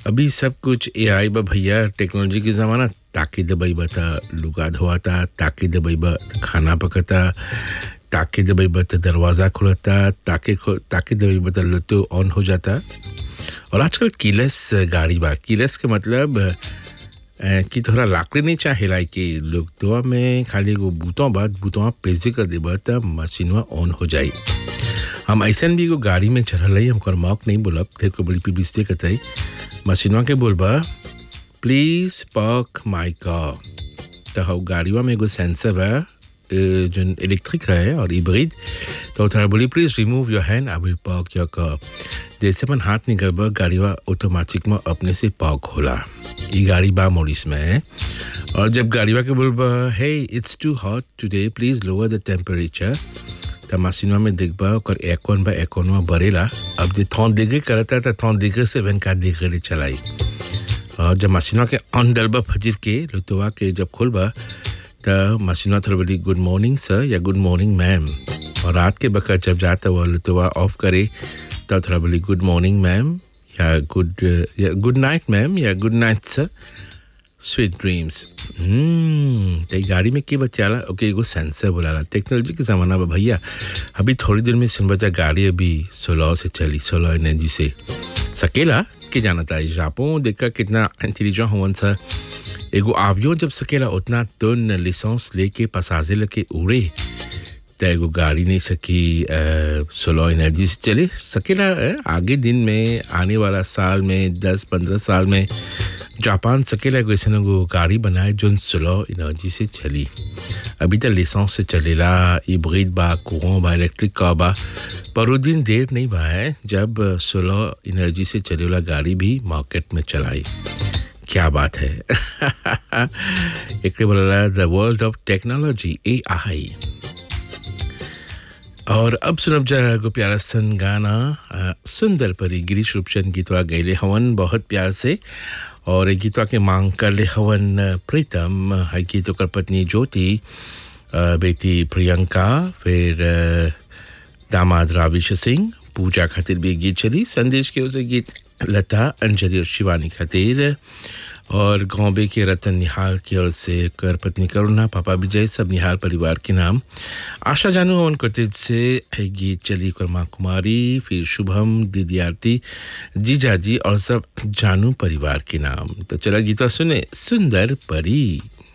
अभी सब कुछ एआई बा भैया टेक्नोलॉजी के ज़माना ताकि दबई बता लुगा धोता ताकि दबई बा खाना पकता ताकि दबई बता दरवाज़ा खुलता ताकि दबई बता लुतो ऑन हो जाता और आजकल कीलेस गाड़ी बा कीलेस के मतलब कि थोड़ा लाकड़ी नहीं चाहे लाई कि लोग दुआ में खाली वो बूतों पेजी कर देबा त मशीनवा ऑन हो जाई हम ऐसा भी को गाड़ी में चढ़ल रही हमको मौक नहीं बोलब तेरे को बड़ी पीबिस्ते कतई मशीनवा के बोलबा प्लीज पार्क माय कार तो गाड़ीवा में एगो सेंसर है जो इलेक्ट्रिक है और हाइब्रिड तो थोड़ा बोली please remove your hand I will park your कार जैसे अपन हाथ निकलबा गाड़ीवा ऑटोमेटिक में अपने से पार्क होला ये गाड़ी बा मॉरिस में है और जब गाड़ीवा के बोलबा हे it's two hot today please lower the temperature त मशीनवा में देखबा ओकर एकोनवा बरेला अब जे थौन देखे करता त थौन देखे से वन का देखे ले चलाई और जब मशीनवा के ऑन डलबा फजर के लुतवा के जब खोलबा त मशीनवा थोड़ा बड़ी गुड मॉर्निंग सर या गुड मॉर्निंग मैम और रात के वक्त जब जाता हुआ लुतवा ऑफ करे तो थोड़ा बड़ी गुड मॉर्निंग मैम या गुड नाइट मैम या गुड नाइट सर स्वीट ड्रीम्स ते गाड़ी में के बचाला ओके एगो सेंसर बोलाला टेक्नोलॉजी के ज़माना में भैया अभी थोड़ी देर में सुन बचा गाड़ी अभी 16 से चली 16 एनर्जी से सकेला के जाना था जापो देखा कितना इंटेलिजेंट होवन सा एगो आवियो जब सकेला उतना टन लाइसेंस लेके पसाजे लेके उड़े तो एगो गाड़ी नहीं सकी 16 एनर्जी से चले सकेला आगे दिन में आने वाला साल में 10-15 साल में जापान सकेला ऐसे एगो गाड़ी बनाए जो 16 एनर्जी से चली अभी तक लाइसेंस से चलेला हाइब्रिड बा कुआं बा इलेक्ट्रिक कार बा पर वो दिन देर नहीं बा है जब 16 एनर्जी से चले वाला गाड़ी भी मार्केट में चलाई क्या बात है एक बोला द वर्ल्ड ऑफ टेक्नोलॉजी एआई और अब सुनब जा प्यारा सन गाना सुंदर परी गिरीश रूपचंद गीतवा गैले हवन बहुत प्यार से और गीतवा के मांग कर ले हवन प्रीतम है गीतों कर पत्नी ज्योति बेटी प्रियंका फिर दामाद राविश सिंह पूजा खातिर भी गीत चली संदेश के उसे गीत लता अंजलि और शिवानी खातिर और गौबे के रतन निहाल की ओर से कर पत्नी करुणा पापा विजय सब निहाल परिवार के नाम आशा जानू और कतिज से गीत चली कर्मा कुमारी फिर शुभम दीदी आरती जीजाजी और सब जानू परिवार के नाम तो चला गीता सुने सुंदर परी